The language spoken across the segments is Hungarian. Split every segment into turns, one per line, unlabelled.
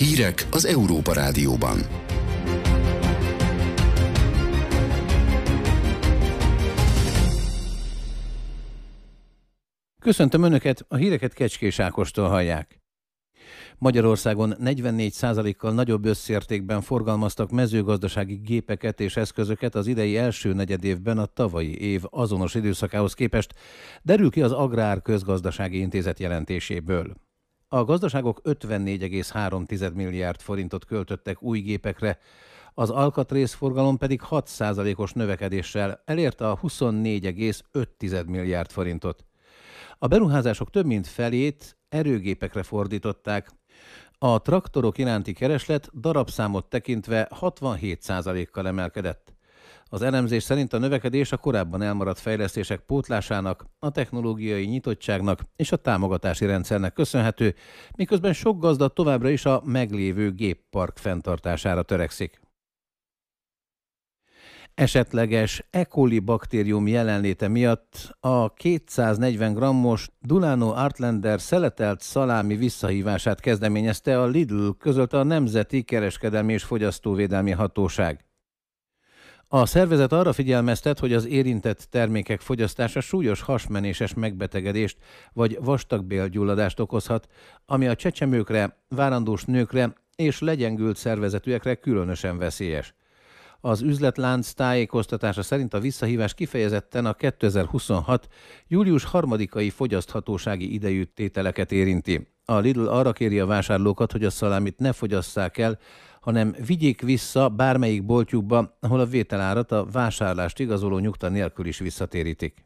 Hírek az Európa Rádióban.
Köszöntöm Önöket, a híreket Kecskés Ákostól hallják. Magyarországon 44%-kal nagyobb összértékben forgalmaztak mezőgazdasági gépeket és eszközöket az idei első negyedévben a tavalyi év azonos időszakához képest, derül ki az Agrár Közgazdasági Intézet jelentéséből. A gazdaságok 54,3 milliárd forintot költöttek új gépekre, az alkatrészforgalom pedig 6%-os növekedéssel elérte a 24,5 milliárd forintot. A beruházások több mint felét erőgépekre fordították. A traktorok iránti kereslet darabszámot tekintve 67%-kal emelkedett. Az elemzés szerint a növekedés a korábban elmaradt fejlesztések pótlásának, a technológiai nyitottságnak és a támogatási rendszernek köszönhető, miközben sok gazda továbbra is a meglévő géppark fenntartására törekszik. Esetleges E. coli baktérium jelenléte miatt a 240 grammos Dulano Artlander szeletelt szalámi visszahívását kezdeményezte a Lidl, közölte a Nemzeti Kereskedelmi és Fogyasztóvédelmi Hatóság. A szervezet arra figyelmeztet, hogy az érintett termékek fogyasztása súlyos hasmenéses megbetegedést vagy vastagbélgyulladást okozhat, ami a csecsemőkre, várandós nőkre és legyengült szervezetűekre különösen veszélyes. Az üzletlánc tájékoztatása szerint a visszahívás kifejezetten a 2026. július 3-ai fogyaszthatósági idejű tételeket érinti. A Lidl arra kéri a vásárlókat, hogy a szalámit ne fogyasszák el, hanem vigyék vissza bármelyik boltjukba, ahol a vételárat a vásárlást igazoló nyugta nélkül is visszatérítik.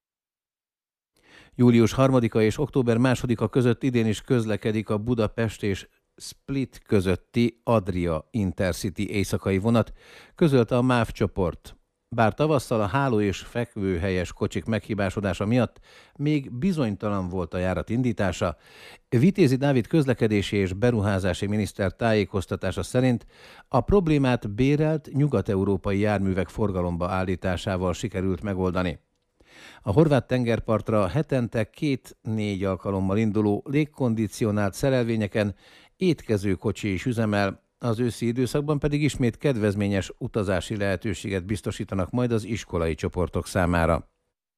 Július 3-a és október 2-a között idén is közlekedik a Budapest és Split közötti Adria Intercity éjszakai vonat, közölte a MÁV csoport. Bár tavasszal a háló és fekvőhelyes kocsik meghibásodása miatt még bizonytalan volt a járat indítása, Vitézi Dávid közlekedési és beruházási miniszter tájékoztatása szerint a problémát bérelt nyugat-európai járművek forgalomba állításával sikerült megoldani. A horvát tengerpartra hetente 2-4 alkalommal induló légkondicionált szerelvényeken étkezőkocsi is üzemel, az őszi időszakban pedig ismét kedvezményes utazási lehetőséget biztosítanak majd az iskolai csoportok számára.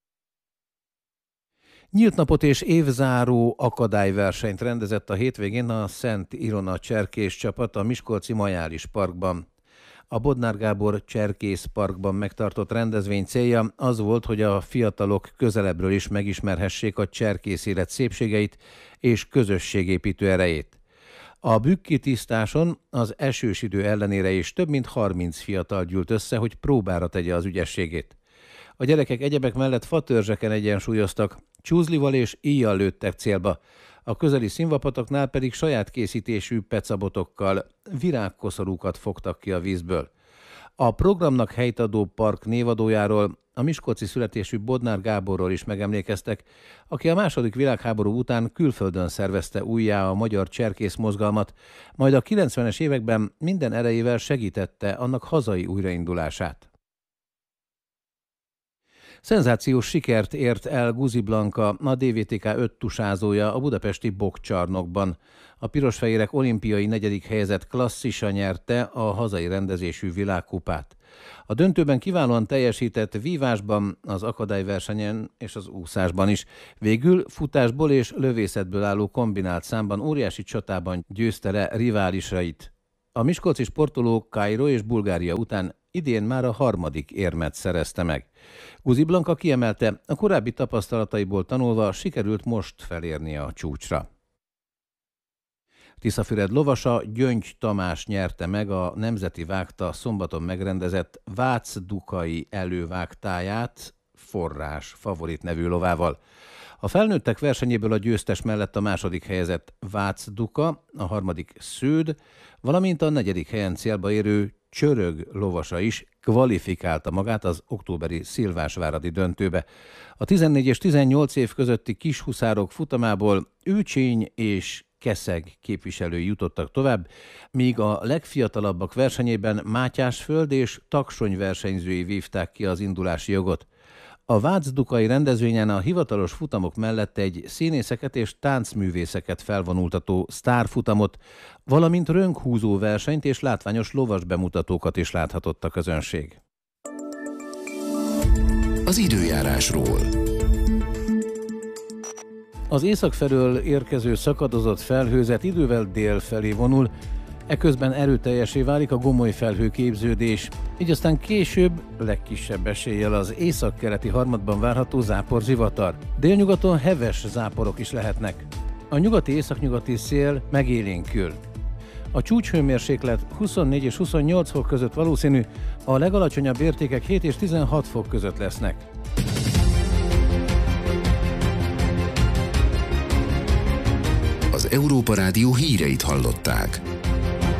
Nyílt napot és évzáró akadályversenyt rendezett a hétvégén a Szent Ilona cserkész csapat a miskolci Majális parkban. A Bodnár Gábor Cserkész Parkban megtartott rendezvény célja az volt, hogy a fiatalok közelebbről is megismerhessék a cserkész élet szépségeit és közösségépítő erejét. A bükkitisztáson az esős idő ellenére is több mint 30 fiatal gyűlt össze, hogy próbára tegye az ügyességét. A gyerekek egyebek mellett fatörzseken egyensúlyoztak, csúzlival és íjjal lőttek célba, a közeli színvapatoknál pedig saját készítésű pecabotokkal virágkoszorúkat fogtak ki a vízből. A programnak helyt adó park névadójáról, a miskolci születésű Bodnár Gáborról is megemlékeztek, aki a II. Világháború után külföldön szervezte újjá a magyar cserkész mozgalmat, majd a 90-es években minden erejével segítette annak hazai újraindulását. Szenzációs sikert ért el Guzi Blanka, a DVTK 5 tusázója a budapesti bokcsarnokban. A pirosfehérek olimpiai 4. helyezett klasszisa nyerte a hazai rendezésű világkupát. A döntőben kiválóan teljesített vívásban, az akadályversenyen és az úszásban is. Végül futásból és lövészetből álló kombinált számban óriási csatában győzte le riválisait. A miskolci sportoló Kairó és Bulgária után idén már a 3. érmet szerezte meg. Guzi Blanka kiemelte, a korábbi tapasztalataiból tanulva sikerült most felérnie a csúcsra. Tiszafüred lovasa Gyöngy Tamás nyerte meg a Nemzeti Vágta szombaton megrendezett Vác-Dukai elővágtáját Forrás favorit nevű lovával. A felnőttek versenyéből a győztes mellett a 2. helyezett Vác-Duka, a 3. Sződ, valamint a 4. helyen célba érő Csörög lovasa is kvalifikálta magát az októberi szilvásváradi döntőbe. A 14 és 18 év közötti kishuszárok futamából Őcsény és Keszeg képviselői jutottak tovább, míg a legfiatalabbak versenyében Mátyásföld és Taksony versenyzői vívták ki az indulási jogot. A Vácdukai rendezvényen a hivatalos futamok mellett egy színészeket és táncművészeket felvonultató sztárfutamot, valamint rönkhúzó versenyt és látványos lovas bemutatókat is láthatott a közönség.
Az időjárásról.
Az észak felől érkező szakadozott felhőzet idővel dél felé vonul, eközben erőteljesé válik a gomoly felhőképződés, így aztán később legkisebb eséllyel az északkeleti harmadban várható záporzivatar. Délnyugaton heves záporok is lehetnek. A nyugati északnyugati szél megélénkül. A csúcshőmérséklet 24 és 28 fok között valószínű, a legalacsonyabb értékek 7 és 16 fok között lesznek.
Az Európa Rádió híreit hallották.